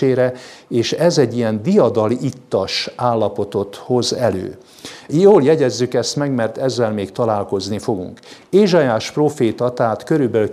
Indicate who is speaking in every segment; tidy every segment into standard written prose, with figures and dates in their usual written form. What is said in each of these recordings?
Speaker 1: terjedésére, és ez egy ilyen diadal-ittas állapotot hoz elő. Jól jegyezzük ezt meg, mert ezzel még találkozni fogunk. Ézsaiás próféta, tehát körülbelül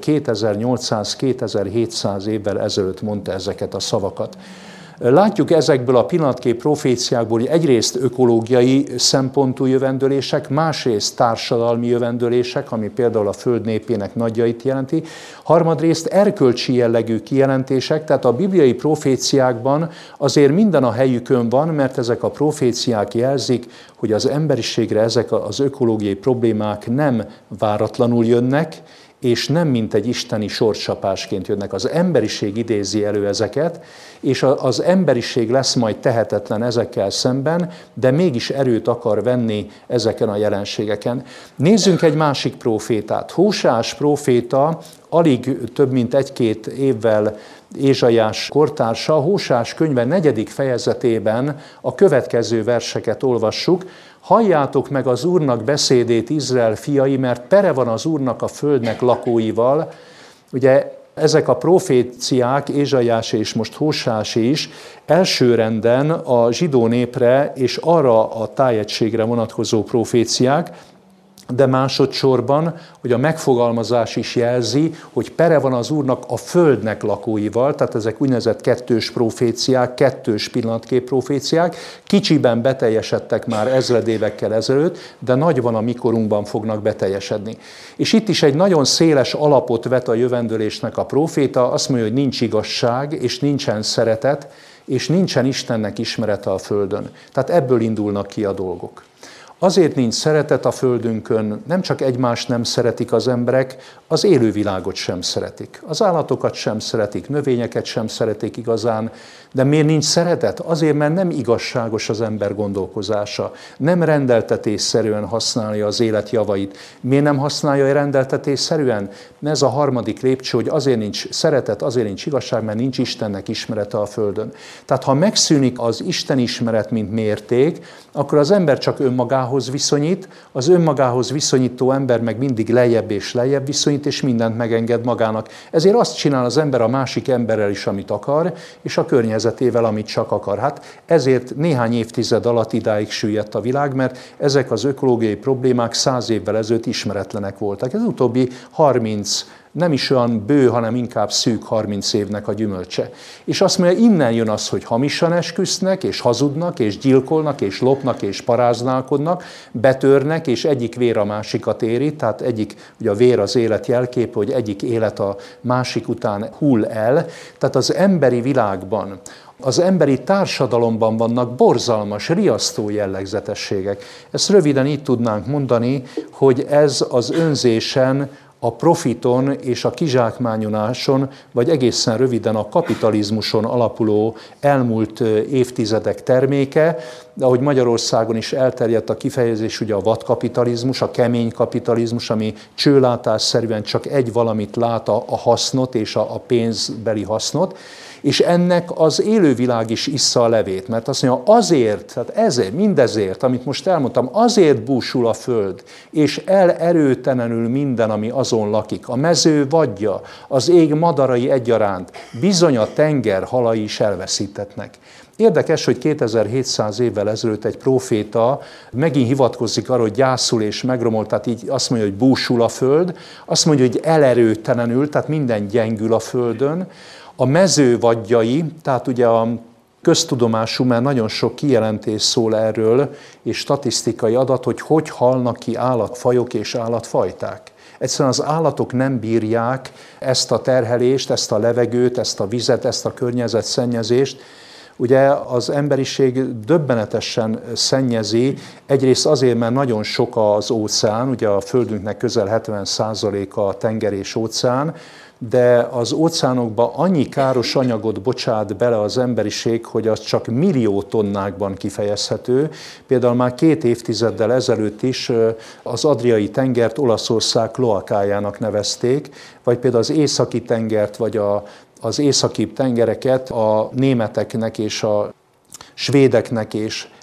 Speaker 1: 2800-2700 évvel ezelőtt mondta ezeket a szavakat. Látjuk ezekből a pillanatkép proféciákból, hogy egyrészt ökológiai szempontú jövendőlések, másrészt társadalmi jövendőlések, ami például a föld népének nagyjait jelenti, harmadrészt erkölcsi jellegű kijelentések, tehát a bibliai proféciákban azért minden a helyükön van, mert ezek a proféciák jelzik, hogy az emberiségre ezek az ökológiai problémák nem váratlanul jönnek, és nem mint egy isteni sorcsapásként jönnek. Az emberiség idézi elő ezeket, és az emberiség lesz majd tehetetlen ezekkel szemben, de mégis erőt akar venni ezeken a jelenségeken. Nézzünk egy másik prófétát. Hóseás próféta alig több mint 1-2 évvel Ézsaiás kortársa, a Hóseás könyve 4. fejezetében a következő verseket olvassuk. Halljátok meg az Úrnak beszédét, Izrael fiai, mert pere van az Úrnak a földnek lakóival. Ugye ezek a proféciák, Ézsaiás és most Hóseás is, elsőrenden a zsidó népre és arra a tájegységre vonatkozó proféciák, de másodszorban, hogy a megfogalmazás is jelzi, hogy pere van az Úrnak a földnek lakóival, tehát ezek úgynevezett kettős proféciák, kettős pillanatkép proféciák, kicsiben beteljesedtek már ezredévekkel ezelőtt, de nagyban a mikorunkban fognak beteljesedni. És itt is egy nagyon széles alapot vet a jövendőlésnek a próféta, azt mondja, hogy nincs igazság, és nincsen szeretet, és nincsen Istennek ismerete a földön. Tehát ebből indulnak ki a dolgok. Azért nincs szeretet a földünkön, nem csak egymást nem szeretik az emberek, az élővilágot sem szeretik. Az állatokat sem szeretik, növényeket sem szeretik igazán, de miért nincs szeretet? Azért, mert nem igazságos az ember gondolkozása. Nem rendeltetésszerűen használja az élet javait. Miért nem használja rendeltetésszerűen? Ez a harmadik lépcső, hogy azért nincs szeretet, azért nincs igazság, mert nincs Istennek ismerete a földön. Tehát ha megszűnik az Isten ismeret, mint mérték, akkor az ember csak önmagához viszonyít, az önmagához viszonyító ember meg mindig lejjebb és lejjebb viszonyít, és mindent megenged magának. Ezért azt csinál az ember a másik emberrel is, amit akar, és a környezetével, amit csak akar. Hát ezért néhány évtized alatt idáig süllyedt a világ, mert ezek az ökológiai problémák 100 évvel ezelőtt ismeretlenek voltak. Ez utóbbi 30, nem is olyan bő, hanem inkább szűk 30 évnek a gyümölcse. És azt mondja, innen jön az, hogy hamisan esküsznek, és hazudnak, és gyilkolnak, és lopnak, és paráználkodnak, betörnek, és egyik vér a másikat éri, tehát ugye a vér az élet jelképe, hogy egyik élet a másik után hull el. Tehát az emberi világban, az emberi társadalomban vannak borzalmas, riasztó jellegzetességek. Ezt röviden így tudnánk mondani, hogy ez az önzésen, a profiton és a kizsákmányoláson, vagy egészen röviden a kapitalizmuson alapuló elmúlt évtizedek terméke, de ahogy Magyarországon is elterjedt a kifejezés, ugye a vadkapitalizmus, a kemény kapitalizmus, ami csőlátásszerűen csak egy valamit lát, a hasznot és a pénzbeli hasznot, és ennek az élővilág is issza a levét, mert azt mondja, azért, tehát ezért, mindezért, amit most elmondtam, azért búsul a föld, és erőtelenül minden, ami azon lakik. A mező vadja, az ég madarai egyaránt, bizony a tenger halai is elveszítetnek. Érdekes, hogy 2700 évvel ezelőtt egy próféta megint hivatkozik arra, hogy gyászul és megromol, tehát így azt mondja, hogy búsul a föld, azt mondja, hogy elerőtelenül, tehát minden gyengül a földön. A mező vadjai, tehát ugye a köztudomású, mert nagyon sok kijelentés szól erről, és statisztikai adat, hogy halnak ki állatfajok és állatfajták. Egyszerűen az állatok nem bírják ezt a terhelést, ezt a levegőt, ezt a vizet, ezt a környezetszennyezést. Ugye az emberiség döbbenetesen szennyezi, egyrészt azért, mert nagyon sok az óceán, ugye a Földünknek közel 70%-a tenger és óceán, de az óceánokba annyi káros anyagot bocsát bele az emberiség, hogy az csak millió tonnákban kifejezhető. Például már 2 évtizeddel ezelőtt is az Adriai tengert Olaszország kloakájának nevezték, vagy például az északi tengert, vagy az északibb tengereket a németeknek és a svédeknek és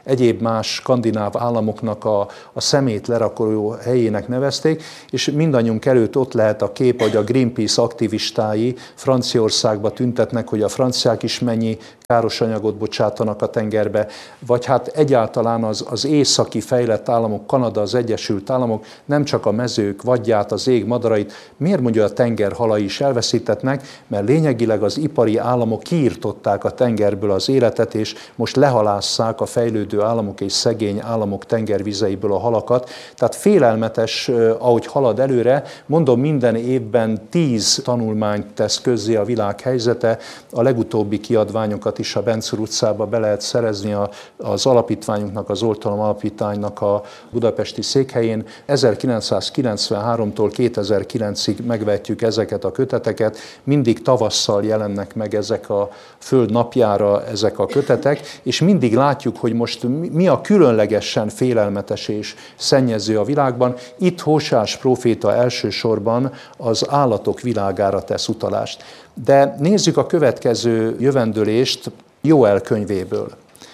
Speaker 1: egyéb más skandináv államoknak a szemét lerakó helyének nevezték, és mindannyiunk előtt ott lehet a kép, hogy a Greenpeace aktivistái Franciaországba tüntetnek, hogy a franciák is mennyi káros anyagot bocsátanak a tengerbe, vagy hát egyáltalán az északi fejlett államok, Kanada, az Egyesült Államok nem csak a mezők vadját, az ég madarait, miért mondja a tenger halai is elveszítetnek, mert lényegileg az ipari államok kiirtották a tengerből az életet, és most lehalásszák a fejlődő államok és szegény államok tengervizeiből a halakat. Tehát félelmetes, ahogy halad előre, mondom, minden évben 10 tanulmányt tesz közzé a világ helyzete, a legutóbbi kiadványokat is a Bencúr utcába be lehet szerezni az alapítványunknak, az Oltalom Alapítványnak a budapesti székhelyén. 1993-tól 2009-ig megvetjük ezeket a köteteket, mindig tavasszal jelennek meg ezek a Föld napjára ezek a kötetek, és mindig látjuk, hogy most mi a különlegesen félelmetes és szennyező a világban. Itt Hóseás próféta elsősorban az állatok világára tesz utalást. De nézzük a következő jövendőlést Jóel könyvéből.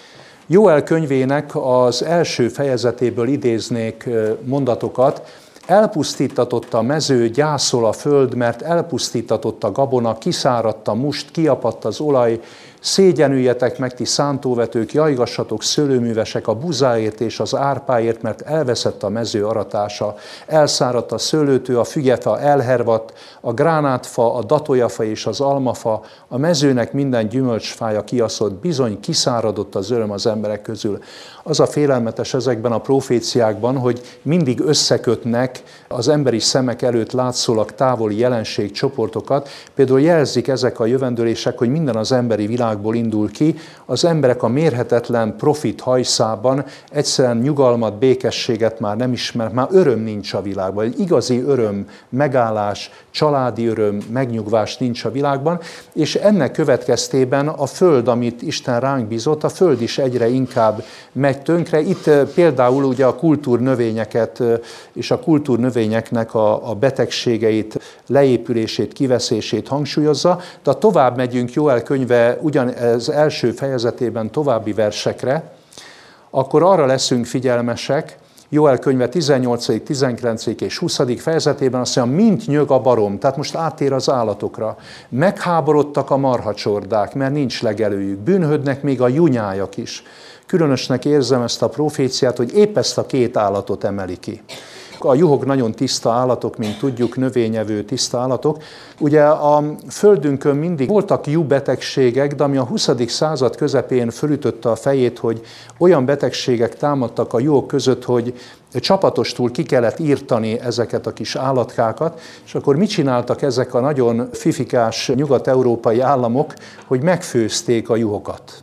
Speaker 1: Jóel könyvének az első fejezetéből idéznék mondatokat. Elpusztítatott a mező, gyászol a föld, mert elpusztítatott a gabona, kiszáradt a must, kiapadt az olaj, szégyenüljetek meg, ti szántóvetők, jajgassatok, szőlőművesek a buzáért és az árpáért, mert elveszett a mező aratása. Elszáradt a szőlőtő, a fügefa elhervadt, a gránátfa, a datójafa és az almafa, a mezőnek minden gyümölcsfája kiaszott, bizony kiszáradott az öröm az emberek közül. Az a félelmetes ezekben a proféciákban, hogy mindig összekötnek az emberi szemek előtt látszólag távoli jelenségcsoportokat. Például jelzik ezek a jövendőlések, hogy minden az emberi világból indul ki, az emberek a mérhetetlen profit hajszában egyszerűen nyugalmat, békességet már nem ismer, már öröm nincs a világban. Egy igazi öröm, megállás, családi öröm, megnyugvás nincs a világban, és ennek következtében a Föld, amit Isten ránk bízott, a Föld is egyre inkább megy tönkre. Itt például ugye a kultúrnövényeket és a kultúrnövényeknek a betegségeit, leépülését, kiveszését hangsúlyozza, de ha tovább megyünk Jóel könyve ugyanez első fejezetében további versekre, akkor arra leszünk figyelmesek, Jóel könyve 18., 19. és 20. fejezetében azt mondja, mint nyög a barom, tehát most áttér az állatokra. Megháborodtak a marhacsordák, mert nincs legelőjük, bűnhödnek még a junyájak is. Különösnek érzem ezt a proféciát, hogy épp ezt a két állatot emeli ki. A juhok nagyon tiszta állatok, mint tudjuk, növényevő tiszta állatok. Ugye a földünkön mindig voltak juhbetegségek, de ami a 20. század közepén fölütötte a fejét, hogy olyan betegségek támadtak a juhok között, hogy csapatostul ki kellett írtani ezeket a kis állatkákat, és akkor mit csináltak ezek a nagyon fifikás nyugat-európai államok, hogy megfőzték a juhokat.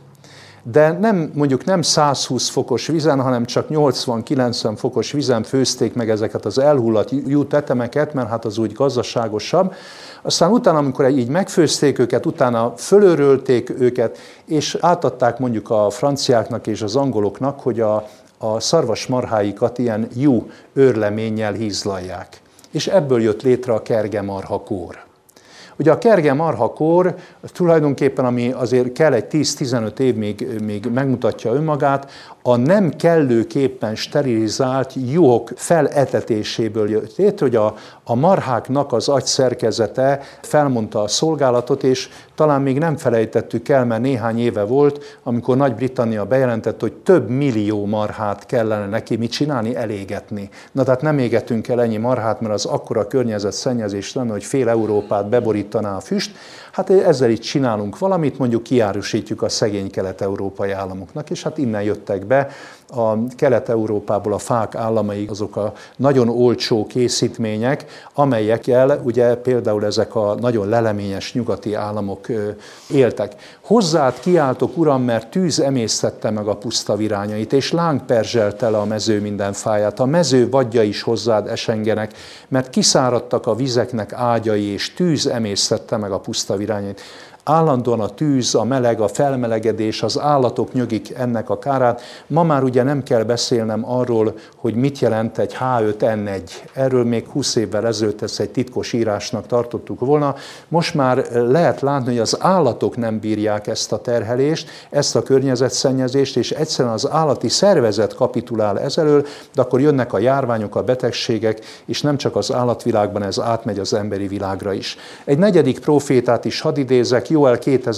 Speaker 1: De mondjuk nem 120 fokos vízen, hanem csak 80-90 fokos vízen főzték meg ezeket az elhullott juhtetemeket, mert hát az úgy gazdaságosabb. Aztán utána, amikor így megfőzték őket, utána fölörölték őket, és átadták mondjuk a franciáknak és az angoloknak, hogy a szarvasmarháikat ilyen juh őrleménnyel hízlalják. És ebből jött létre a kergemarhakór. Ugye a kergemarhakór tulajdonképpen, ami azért kell egy 10-15 év még megmutatja önmagát, a nem kellőképpen sterilizált juhok feletetéséből jött létre, hogy a marháknak az agyszerkezete felmondta a szolgálatot, és talán még nem felejtettük el, mert néhány éve volt, amikor Nagy-Britannia bejelentett, hogy több millió marhát kellene neki mit csinálni, elégetni. Na tehát nem égetünk el ennyi marhát, mert az akkora környezetszennyezés lenne, hogy fél Európát beborítaná a füst. Hát ezzel itt csinálunk valamit, mondjuk kiárusítjuk a szegény kelet-európai államoknak, és hát innen jöttek be a Kelet-Európából a fák államai, azok a nagyon olcsó készítmények, amelyekkel ugye például ezek a nagyon leleményes nyugati államok éltek. Hozzád kiáltok, Uram, mert tűz emésztette meg a puszta virányait, és láng perzselte le a mező minden fáját. A mező vadja is hozzád esengenek, mert kiszáradtak a vizeknek ágyai, és tűz emésztette meg a puszta virányait. Állandóan a tűz, a meleg, a felmelegedés, az állatok nyögik ennek a kárát. Ma már ugye nem kell beszélnem arról, hogy mit jelent egy H5N1. Erről még 20 évvel ezelőtt ezt egy titkos írásnak tartottuk volna. Most már lehet látni, hogy az állatok nem bírják ezt a terhelést, ezt a környezetszennyezést, és egyszerűen az állati szervezet kapitulál ezelől, de akkor jönnek a járványok, a betegségek, és nem csak az állatvilágban, ez átmegy az emberi világra is. Egy negyedik prófétát is hadd idézek, Jóel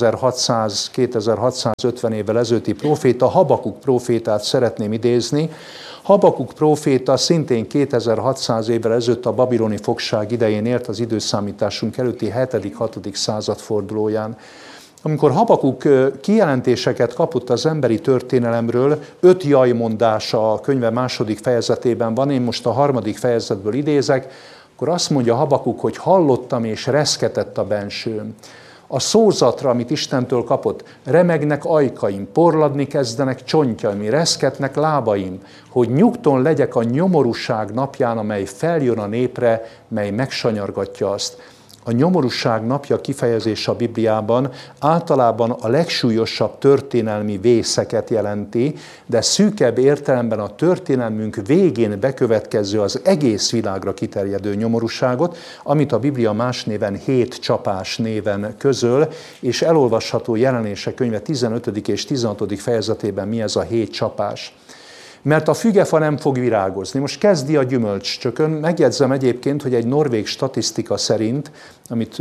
Speaker 1: 2600-2650 évvel ezelőtti próféta, Habakuk prófétát szeretném idézni. Habakuk próféta szintén 2600 évvel ezelőtt a babiloni fogság idején élt, az időszámításunk előtti 7.-6. század fordulóján. Amikor Habakuk kijelentéseket kapott az emberi történelemről, 5 jajmondása a könyve második fejezetében van, én most a harmadik fejezetből idézek, akkor azt mondja Habakuk, hogy hallottam és reszketett a bensőm. A szózatra, amit Istentől kapott, remegnek ajkaim, porladni kezdenek csontjaim, reszketnek lábaim, hogy nyugton legyek a nyomorúság napján, amely feljön a népre, mely megsanyargatja azt. A nyomorúság napja kifejezés a Bibliában általában a legsúlyosabb történelmi vészeket jelenti, de szűkebb értelemben a történelmünk végén bekövetkező, az egész világra kiterjedő nyomorúságot, amit a Biblia más néven 7 csapás néven közöl, és elolvasható Jelenések könyve 15. és 16. fejezetében mi ez a 7 csapás. Mert a fügefa nem fog virágozni. Most kezdi a gyümölcscsökön. Megjegyzem egyébként, hogy egy norvég statisztika szerint, amit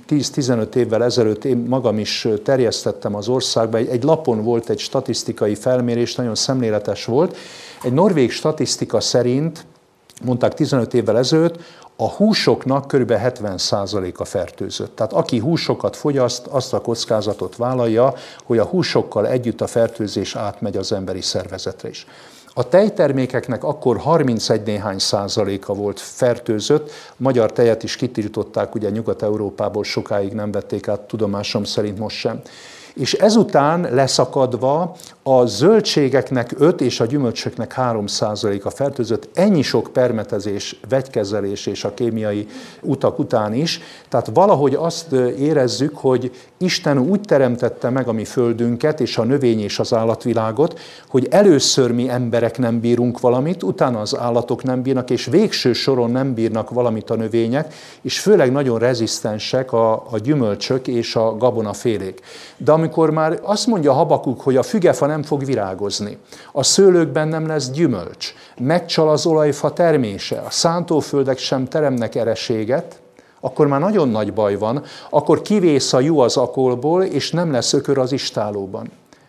Speaker 1: 10-15 évvel ezelőtt én magam is terjesztettem az országba, egy lapon volt egy statisztikai felmérés, nagyon szemléletes volt. Egy norvég statisztika szerint, mondták 15 évvel ezelőtt, a húsoknak kb. 70%-a fertőzött. Tehát aki húsokat fogyaszt, azt a kockázatot vállalja, hogy a húsokkal együtt a fertőzés átmegy az emberi szervezetre is. A tejtermékeknek akkor 31 néhány százaléka volt fertőzött, magyar tejet is kitiltották, ugye Nyugat-Európából sokáig nem vették át, tudomásom szerint most sem. És ezután leszakadva a zöldségeknek 5 és a gyümölcsöknek 3%-a fertőzött, ennyi sok permetezés, vegykezelés és a kémiai utak után is. Tehát valahogy azt érezzük, hogy Isten úgy teremtette meg a mi földünket és a növény és az állatvilágot, hogy először mi emberek nem bírunk valamit, utána az állatok nem bírnak, és végső soron nem bírnak valamit a növények, és főleg nagyon rezisztensek a gyümölcsök és a gabonafélék. De amikor már azt mondja Habakuk, hogy a fügefa nem fog virágozni, a szőlőkben nem lesz gyümölcs, megcsal az olajfa termése, a szántóföldek sem teremnek ereséget, akkor már nagyon nagy baj van, akkor kivész a jú az akolból, és nem lesz ökör az istállóban.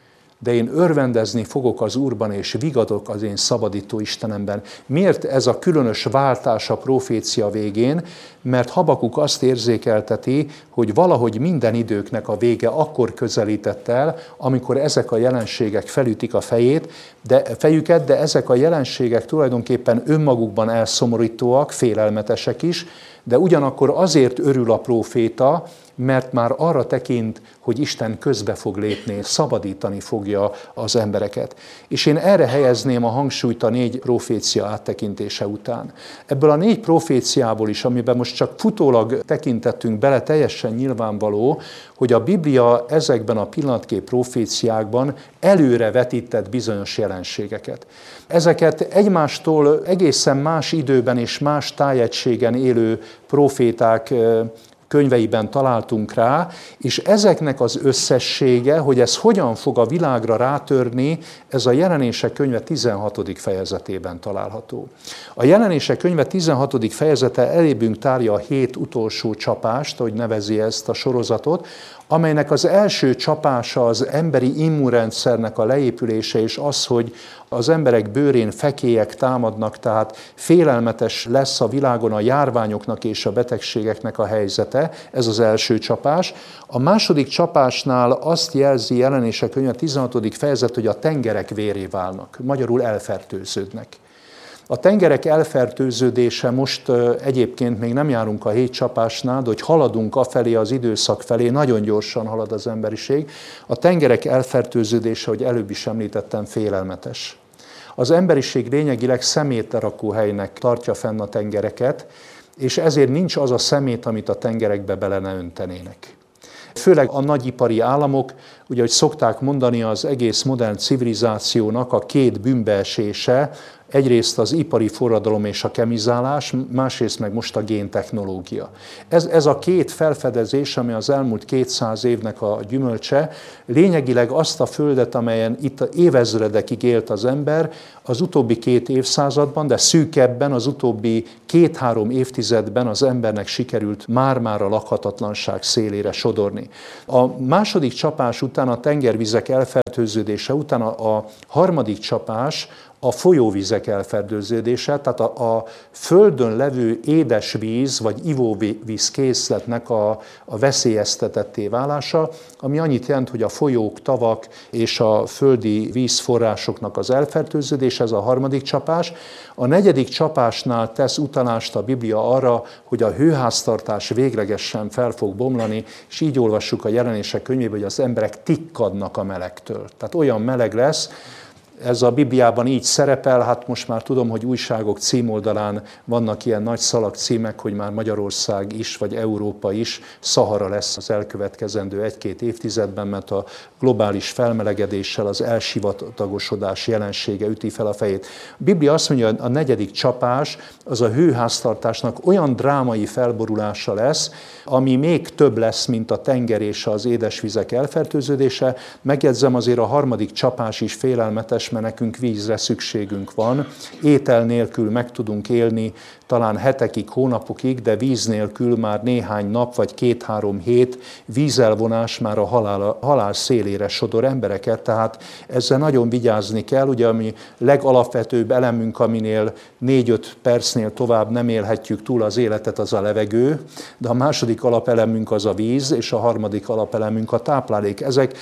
Speaker 1: De én örvendezni fogok az Úrban, és vigadok az én szabadító Istenemben. Miért ez a különös váltás a profécia végén? Mert Habakuk azt érzékelteti, hogy valahogy minden időknek a vége akkor közelített el, amikor ezek a jelenségek felütik a fejüket, de ezek a jelenségek tulajdonképpen önmagukban elszomorítóak, félelmetesek is, de ugyanakkor azért örül a próféta, mert már arra tekint, hogy Isten közbe fog lépni, szabadítani fogja az embereket. És én erre helyezném a hangsúlyt a 4 profécia áttekintése után. Ebből a 4 proféciából is, amiben most csak futólag tekintettünk bele, teljesen nyilvánvaló, hogy a Biblia ezekben a pillanatkép proféciákban előre vetített bizonyos jelenségeket. Ezeket egymástól egészen más időben és más tájegységen élő proféták könyveiben találtunk rá, és ezeknek az összessége, hogy ez hogyan fog a világra rátörni, ez a Jelenések könyve 16. fejezetében található. A Jelenések könyve 16. fejezete elébünk tárja a 7 utolsó csapást, ahogy nevezi ezt a sorozatot, amelynek az első csapása az emberi immunrendszernek a leépülése, és az, hogy az emberek bőrén fekélyek támadnak, tehát félelmetes lesz a világon a járványoknak és a betegségeknek a helyzete, ez az első csapás. A második csapásnál azt jelzi Jelenések könyve 16. fejezet, hogy a tengerek vérré válnak, magyarul elfertőződnek. A tengerek elfertőződése most egyébként még nem járunk a 7 csapásnál, de hogy haladunk afelé az időszak felé, nagyon gyorsan halad az emberiség. A tengerek elfertőződése, hogy előbb is említettem, félelmetes. Az emberiség lényegileg szemétlerakóhelynek tartja fenn a tengereket, és ezért nincs az a szemét, amit a tengerekbe bele ne öntenének. Főleg a nagyipari államok, ugye, hogy szokták mondani, az egész modern civilizációnak a két bűnbeesése, egyrészt az ipari forradalom és a kemizálás, másrészt meg most a géntechnológia. Ez a két felfedezés, ami az elmúlt 200 évnek a gyümölcse, lényegileg azt a földet, amelyen itt évezredekig élt az ember, az utóbbi 2 évszázadban, de szűkebben az utóbbi 2-3 évtizedben az embernek sikerült már-már a lakhatatlanság szélére sodorni. A második csapás után, a tengervizek elfertőződése után a harmadik csapás, a folyóvizek elfertőződése, tehát a földön levő édesvíz vagy ivóvíz készletnek a veszélyeztetetté válása, ami annyit jelent, hogy a folyók, tavak és a földi vízforrásoknak az elfertőződése, ez a harmadik csapás. A negyedik csapásnál tesz utalást a Biblia arra, hogy a hőháztartás véglegesen fel fog bomlani, és így olvassuk a Jelenések könyvében, hogy az emberek tikkadnak a melegtől. Tehát olyan meleg lesz, ez a Bibliában így szerepel, hát most már tudom, hogy újságok címoldalán vannak ilyen nagy szalagcímek, hogy már Magyarország is, vagy Európa is Szahara lesz az elkövetkezendő 1-2 évtizedben, mert a globális felmelegedéssel az elsivatagosodás jelensége üti fel a fejét. A Biblia azt mondja, hogy a negyedik csapás az a hőháztartásnak olyan drámai felborulása lesz, ami még több lesz, mint a tenger és az édesvizek elfertőződése. Megjegyzem, azért a harmadik csapás is félelmetes, mert nekünk vízre szükségünk van. Étel nélkül meg tudunk élni talán hetekig, hónapokig, de víz nélkül már néhány nap vagy 2-3 hét vízelvonás már a halál szélére sodor embereket, tehát ezzel nagyon vigyázni kell. Ugye, ami legalapvetőbb elemünk, aminél 4-5 percnél tovább nem élhetjük túl az életet, az a levegő, de a második alapelemünk az a víz, és a harmadik alapelemünk a táplálék. Ezek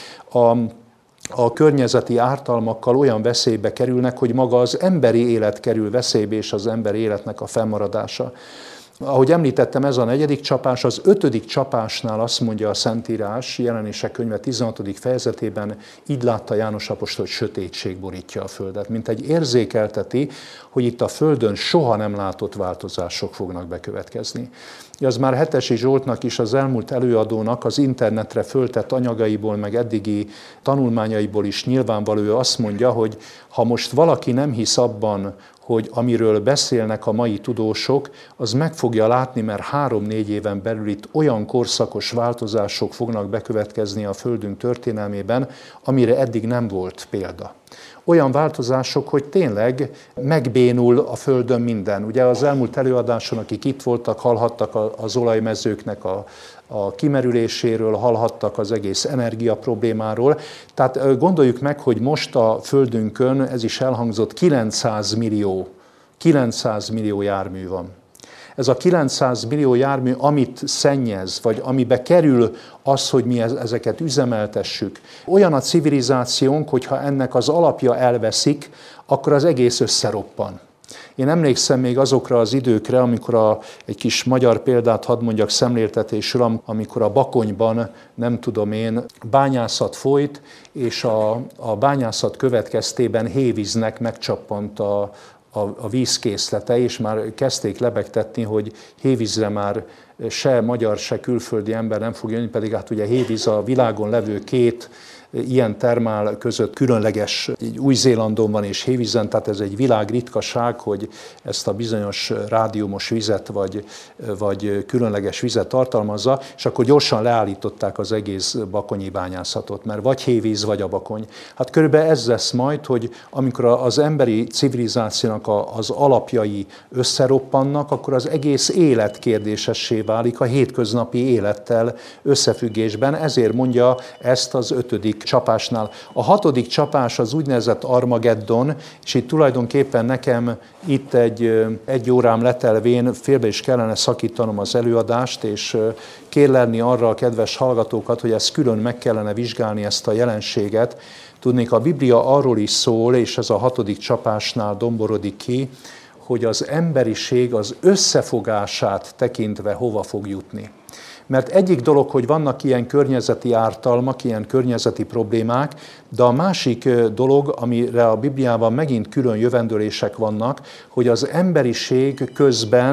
Speaker 1: a környezeti ártalmakkal olyan veszélybe kerülnek, hogy maga az emberi élet kerül veszélybe, és az emberi életnek a fennmaradása. Ahogy említettem, ez a negyedik csapás, az 5. csapásnál azt mondja a Szentírás, Jelenések könyve 16. fejezetében, így látta János apostol, hogy sötétség borítja a földet, mint egy érzékelteti, hogy itt a földön soha nem látott változások fognak bekövetkezni. Az már Hetesi Zsoltnak is, az elmúlt előadónak az internetre föltett anyagaiból, meg eddigi tanulmányaiból is nyilvánvaló, azt mondja, hogy ha most valaki nem hisz abban, hogy amiről beszélnek a mai tudósok, az meg fogja látni, mert 3-4 éven belül itt olyan korszakos változások fognak bekövetkezni a Földünk történelmében, amire eddig nem volt példa. Olyan változások, hogy tényleg megbénul a Földön minden. Ugye az elmúlt előadáson, akik itt voltak, hallhattak az olajmezőknek a kimerüléséről, hallhattak az egész energia problémáról. Tehát gondoljuk meg, hogy most a Földünkön, ez is elhangzott, 900 millió jármű van. Ez a 900 millió jármű, amit szennyez, vagy amibe kerül az, hogy mi ezeket üzemeltessük. Olyan a civilizációnk, hogyha ennek az alapja elveszik, akkor az egész összeroppan. Én emlékszem még azokra az időkre, amikor egy kis magyar példát hadd mondjak szemléltetésről, amikor a Bakonyban, nem tudom én, bányászat folyt, és a bányászat következtében hévíznek megcsappant a vízkészlete, és már kezdték lebegtetni, hogy hévízre már se magyar, se külföldi ember nem fog jönni, pedig hát ugye hévíz a világon levő 2 ilyen termál között különleges, Új-Zélandon van és hévízen, tehát ez egy világritkaság, hogy ezt a bizonyos rádiumos vizet vagy különleges vizet tartalmazza, és akkor gyorsan leállították az egész bakonyi bányászatot, mert vagy hévíz, vagy a Bakony. Hát körülbelül ez lesz majd, hogy amikor az emberi civilizációnak az alapjai összeroppannak, akkor az egész élet kérdésessé válik a hétköznapi élettel összefüggésben, ezért mondja ezt az 5. csapásnál. A 6. csapás az úgynevezett Armageddon, és itt tulajdonképpen nekem itt egy órám letelvén félbe is kellene szakítanom az előadást, és kérlelni arra a kedves hallgatókat, hogy ezt külön meg kellene vizsgálni, ezt a jelenséget. Tudnék, a Biblia arról is szól, és ez a 6. csapásnál domborodik ki, hogy az emberiség az összefogását tekintve hova fog jutni. Mert egyik dolog, hogy vannak ilyen környezeti ártalmak, ilyen környezeti problémák, de a másik dolog, amire a Bibliában megint külön jövendőlések vannak, hogy az emberiség közben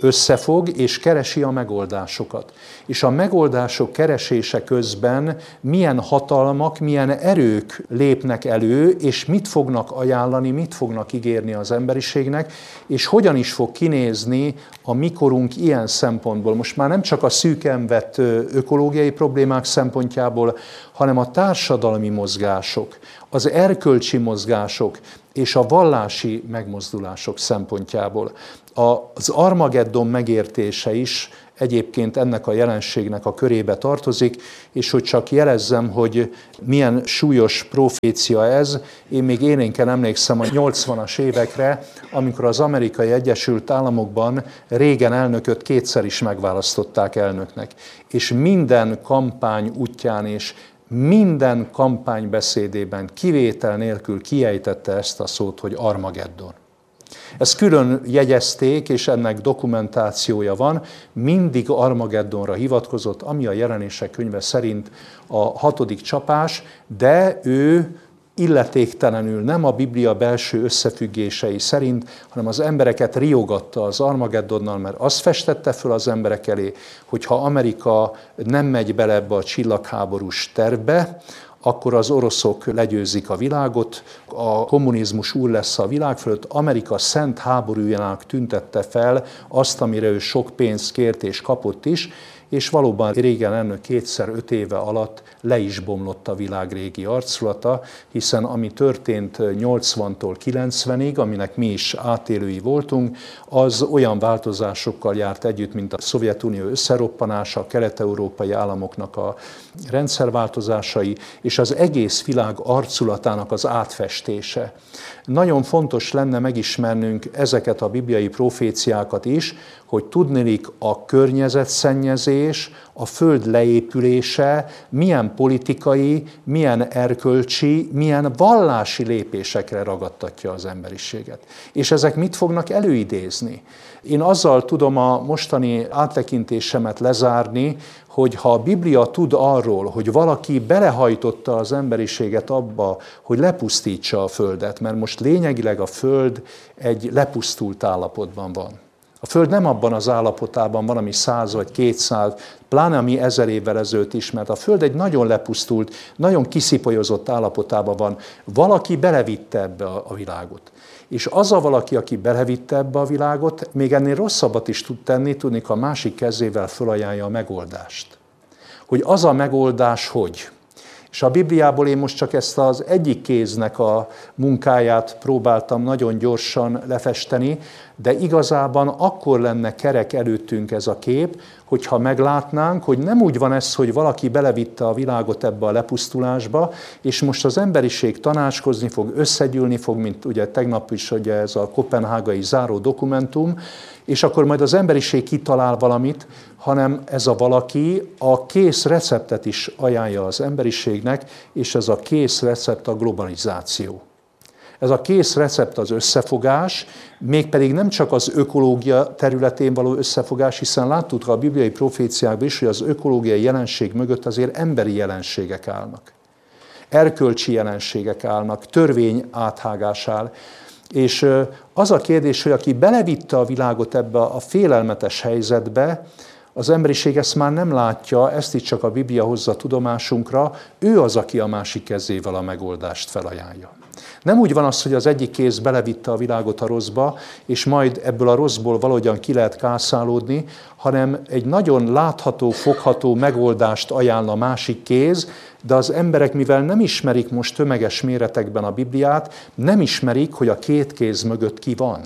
Speaker 1: összefog és keresi a megoldásokat. És a megoldások keresése közben milyen hatalmak, milyen erők lépnek elő, és mit fognak ajánlani, mit fognak ígérni az emberiségnek, és hogyan is fog kinézni a mikorunk ilyen szempontból. Most már nem csak a szűken vett ökológiai problémák szempontjából, hanem a társadalmi mozgások, az erkölcsi mozgások és a vallási megmozdulások szempontjából. Az Armageddon megértése is egyébként ennek a jelenségnek a körébe tartozik, és hogy csak jelezzem, hogy milyen súlyos profécia ez, én még élénken emlékszem a 80-as évekre, amikor az Amerikai Egyesült Államokban Reagan elnököt kétszer is megválasztották elnöknek. És minden kampány útján és minden kampánybeszédében kivétel nélkül kiejtette ezt a szót, hogy Armageddon. Ezt külön jegyezték, és ennek dokumentációja van, mindig Armageddonra hivatkozott, ami a Jelenések könyve szerint a 6. csapás, de ő illetéktelenül, nem a Biblia belső összefüggései szerint, hanem az embereket riogatta az Armageddonnal, mert azt festette föl az emberek elé, hogy ha Amerika nem megy bele ebbe a csillagháborús tervbe, akkor az oroszok legyőzik a világot, a kommunizmus úr lesz a világ fölött. Amerika szent háborújának tüntette fel azt, amire ő sok pénzt kért és kapott is, és valóban Reagan elnök kétszer 5 éve alatt le is bomlott a világ régi arculata, hiszen ami történt 80-tól 90-ig, aminek mi is átélői voltunk, az olyan változásokkal járt együtt, mint a Szovjetunió összeroppanása, a kelet-európai államoknak a rendszerváltozásai, és az egész világ arculatának az átfestése. Nagyon fontos lenne megismernünk ezeket a bibliai proféciákat is, hogy tudniillik a környezetszennyezés, a föld leépülése, milyen politikai, milyen erkölcsi, milyen vallási lépésekre ragadtatja az emberiséget. És ezek mit fognak előidézni? Én azzal tudom a mostani áttekintésemet lezárni, hogy ha a Biblia tud arról, hogy valaki belehajtotta az emberiséget abba, hogy lepusztítsa a Földet, mert most lényegileg a Föld egy lepusztult állapotban van. A Föld nem abban az állapotában van, ami 100 vagy 200, pláne ami 1000 évvel ezelőtt ismert. A Föld egy nagyon lepusztult, nagyon kiszipolyozott állapotában van. Valaki belevitte ebbe a világot. És az a valaki, aki belevitte ebbe a világot, még ennél rosszabbat is tud tenni, tudni, a másik kezével felajánlja a megoldást. Hogy az a megoldás hogy? És a Bibliából én most csak ezt az egyik kéznek a munkáját próbáltam nagyon gyorsan lefesteni, de igazában akkor lenne kerek előttünk ez a kép, hogyha meglátnánk, hogy nem úgy van ez, hogy valaki belevitte a világot ebbe a lepusztulásba, és most az emberiség tanácskozni fog, összegyűlni fog, mint ugye tegnap is ugye ez a koppenhágai záró dokumentum, és akkor majd az emberiség kitalál valamit, hanem ez a valaki a kész receptet is ajánlja az emberiségnek, és ez a kész recept a globalizáció. Ez a kész recept az összefogás, mégpedig nem csak az ökológia területén való összefogás, hiszen láttuk a bibliai proféciákban is, hogy az ökológiai jelenség mögött azért emberi jelenségek állnak. Erkölcsi jelenségek állnak, törvény áthágás áll. És az a kérdés, hogy aki belevitte a világot ebbe a félelmetes helyzetbe, az emberiség ezt már nem látja, ezt itt csak a Biblia hozza tudomásunkra, ő az, aki a másik kezével a megoldást felajánlja. Nem úgy van az, hogy az egyik kéz belevitte a világot a rosszba, és majd ebből a rosszból valahogyan ki lehet kászálódni, hanem egy nagyon látható, fogható megoldást ajánl a másik kéz, de az emberek, mivel nem ismerik most tömeges méretekben a Bibliát, nem ismerik, hogy a két kéz mögött ki van.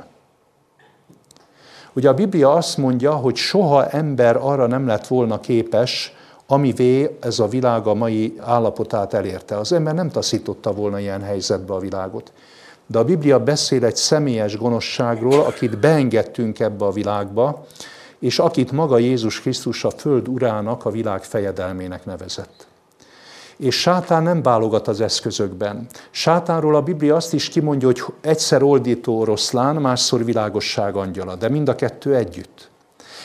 Speaker 1: Ugye a Biblia azt mondja, hogy soha ember arra nem lett volna képes, amivé ez a világ a mai állapotát elérte. Az ember nem taszította volna ilyen helyzetbe a világot. De a Biblia beszél egy személyes gonoszságról, akit beengedtünk ebbe a világba, és akit maga Jézus Krisztus a föld urának, a világ fejedelmének nevezett. És sátán nem válogat az eszközökben. Sátánról a Biblia azt is kimondja, hogy egyszer oldító oroszlán, másszor világosság angyala, de mind a kettő együtt.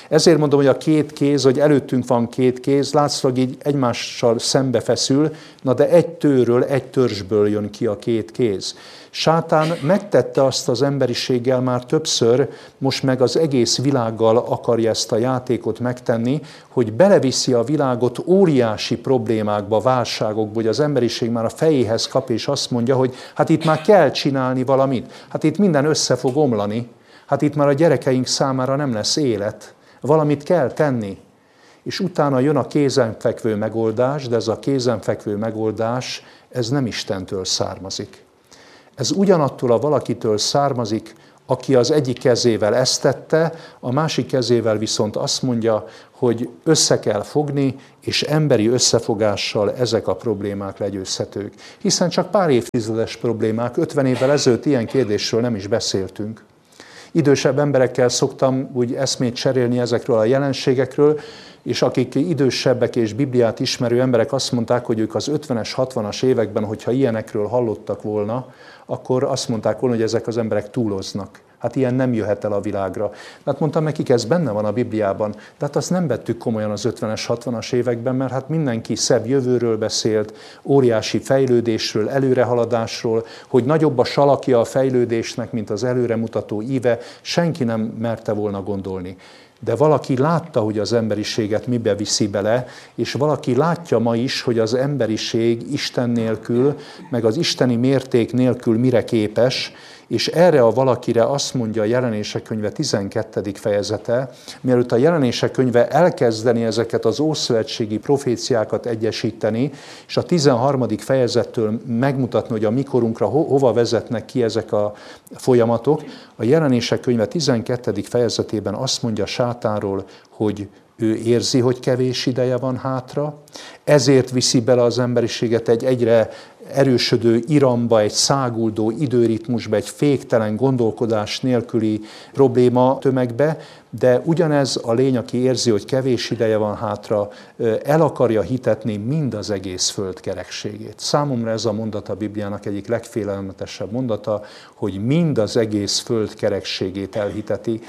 Speaker 1: Ezért mondom, hogy a két kéz, hogy előttünk van két kéz, látszólag így egymással szembefeszül, na de egy tőről, egy törzsből jön ki a két kéz. Sátán megtette azt az emberiséggel már többször, most meg az egész világgal akarja ezt a játékot megtenni, hogy beleviszi a világot óriási problémákba, válságokba, hogy az emberiség már a fejéhez kap, és azt mondja, hogy hát itt már kell csinálni valamit, hát itt minden össze fog omlani, hát itt már a gyerekeink számára nem lesz élet, valamit kell tenni. És utána jön a kézenfekvő megoldás, de ez a kézenfekvő megoldás, ez nem Istentől származik. Ez ugyanattól a valakitől származik, aki az egyik kezével ezt tette, a másik kezével viszont azt mondja, hogy össze kell fogni, és emberi összefogással ezek a problémák legyőzhetők. Hiszen csak pár évtizedes problémák, 50 évvel ezelőtt ilyen kérdésről nem is beszéltünk. Idősebb emberekkel szoktam úgy eszmét cserélni ezekről a jelenségekről, és akik idősebbek és Bibliát ismerő emberek azt mondták, hogy ők az 50-es, 60-as években, hogyha ilyenekről hallottak volna, akkor azt mondták volna, hogy ezek az emberek túloznak. Hát ilyen nem jöhet el a világra. Hát mondtam nekik, ez benne van a Bibliában, de hát azt nem vettük komolyan az 50-es, 60-as években, mert hát mindenki szebb jövőről beszélt, óriási fejlődésről, előrehaladásról, hogy nagyobb a salakja a fejlődésnek, mint az előremutató íve, senki nem merte volna gondolni. De valaki látta, hogy az emberiséget mibe viszi bele, és valaki látja ma is, hogy az emberiség Isten nélkül, meg az isteni mérték nélkül mire képes, és erre a valakire azt mondja a Jelenések könyve 12. fejezete, mielőtt a Jelenések könyve elkezdeni ezeket az ószövetségi proféciákat egyesíteni, és a 13. fejezettől megmutatni, hogy a mikorunkra hova vezetnek ki ezek a folyamatok, a Jelenések könyve 12. fejezetében azt mondja Sátánról, hogy ő érzi, hogy kevés ideje van hátra, ezért viszi bele az emberiséget egy egyre erősödő iramba, egy száguldó időritmusba, egy féktelen gondolkodás nélküli probléma tömegbe, de ugyanez a lény, aki érzi, hogy kevés ideje van hátra, el akarja hitetni mind az egész föld kerekségét. Számomra ez a mondat a Bibliának egyik legfélelmetesebb mondata, hogy mind az egész föld kerekségét elhiteti.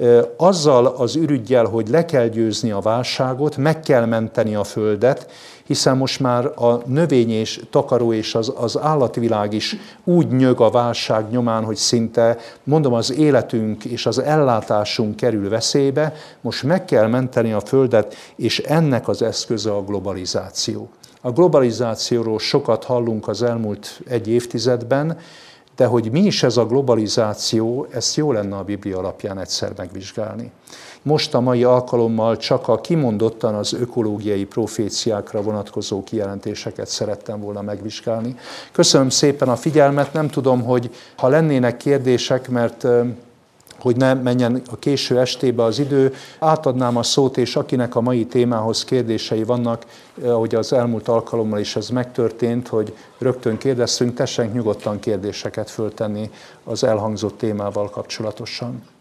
Speaker 1: Azzal az ürüggyel, hogy le kell győzni a válságot, meg kell menteni a földet, hiszen most már a növény és takaró és az állatvilág is úgy nyög a válság nyomán, hogy szinte, mondom, az életünk és az ellátásunk kerül veszélybe, most meg kell menteni a földet, és ennek az eszköze a globalizáció. A globalizációról sokat hallunk az elmúlt egy évtizedben, de hogy mi is ez a globalizáció, ezt jó lenne a Biblia alapján egyszer megvizsgálni. Most a mai alkalommal csak a kimondottan az ökológiai proféciákra vonatkozó kijelentéseket szerettem volna megvizsgálni. Köszönöm szépen a figyelmet, nem tudom, hogy ha lennének kérdések, mert hogy ne menjen a késő estébe az idő, átadnám a szót, és akinek a mai témához kérdései vannak, ahogy az elmúlt alkalommal is ez megtörtént, hogy rögtön kérdezzünk, tessenek nyugodtan kérdéseket föltenni az elhangzott témával kapcsolatosan.